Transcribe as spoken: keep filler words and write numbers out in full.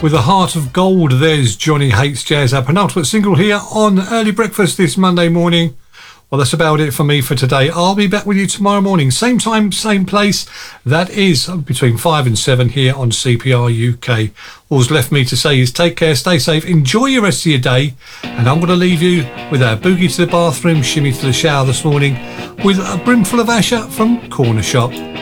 With a heart of gold, there's Johnny Hates Jazz, our penultimate single here on Early Breakfast this Monday morning. Well, that's about it for me for today. I'll be back with you tomorrow morning, same time, same place. That is between five and seven here on C P R U K. All's left me to say is take care, stay safe, enjoy your rest of your day, and I'm going to leave you with our boogie to the bathroom, shimmy to the shower this morning with a brimful of Asher from Corner Shop.